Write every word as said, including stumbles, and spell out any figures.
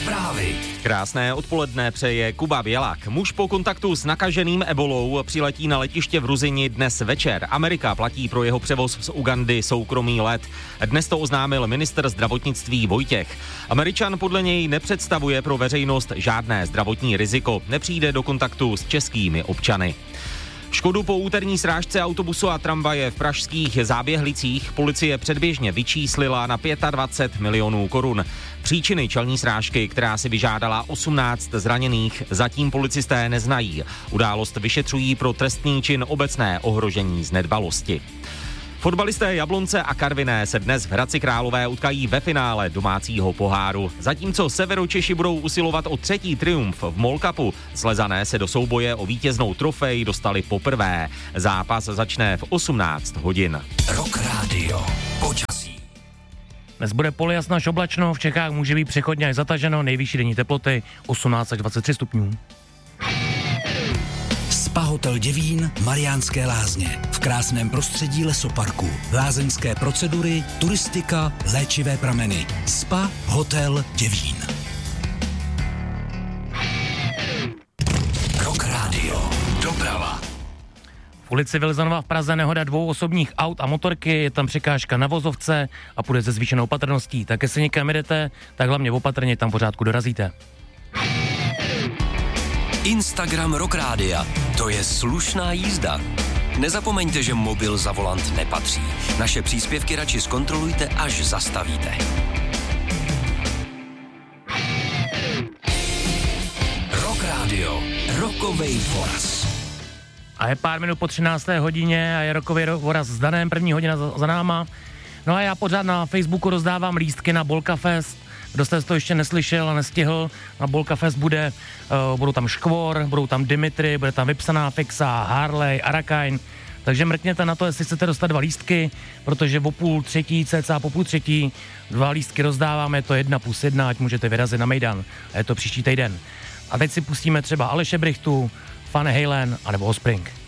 Zprávy. Krásné odpoledne přeje Kuba Bělák. Muž po kontaktu s nakaženým ebolou přiletí na letiště v Ruzini dnes večer. Amerika platí pro jeho převoz z Ugandy soukromý let. Dnes to oznámil ministr zdravotnictví Vojtěch. Američan podle něj nepředstavuje pro veřejnost žádné zdravotní riziko. Nepřijde do kontaktu s českými občany. Škodu po úterní srážce autobusu a tramvaje v pražských Záběhlicích policie předběžně vyčíslila na dvacet pět milionů korun. Příčiny čelní srážky, která si vyžádala osmnáct zraněných, zatím policisté neznají. Událost vyšetřují pro trestný čin obecné ohrožení z nedbalosti. Fotbalisté Jablonce a Karviné se dnes v Hradci Králové utkají ve finále domácího poháru. Zatímco Severočeši budou usilovat o třetí triumf v Mall Cupu, Slezané se do souboje o vítěznou trofej dostali poprvé. Zápas začne v osmnáct hodin. Rock Radio. Počasí. Dnes bude polojasno až oblačno, v Čechách může být přechodně až zataženo, nejvyšší denní teploty osmnáct až dvacet tři stupňů. Spa Hotel Děvín, Mariánské Lázně. V krásném prostředí lesoparku. Lázeňské procedury, turistika, léčivé prameny. Spa Hotel Děvín. Rock Radio. Doprava. V ulici Vilzanova v Praze nehoda dvou osobních aut a motorky, je tam překážka na vozovce a půjde se zvýšenou opatrností. Tak jestli někam jdete, tak hlavně opatrně tam pořádku dorazíte. Instagram Rock Rádia. To je slušná jízda. Nezapomeňte, že mobil za volant nepatří. Naše příspěvky radši zkontrolujte, až zastavíte. Rock Radio. Rockovej voraz. A je pár minut po třinácté hodině a je rockový voraz s Danem, první hodina za, za náma. No a já pořád na Facebooku rozdávám lístky na Bolka Fest. Kdo jste to ještě neslyšel a nestihl, na Bolka Fest bude, uh, budou tam Škvor, budou tam Dimitri, bude tam Vypsaná Fixa, Harley, Arakine, takže mrkněte na to, jestli chcete dostat dva lístky, protože o půl třetí, cca po půl třetí, dva lístky rozdáváme, je to jedna plus jedna, ať můžete vyrazit na Mejdan, a je to příští týden. A teď si pustíme třeba Aleše Brichtu, Van Halen, anebo Offspring.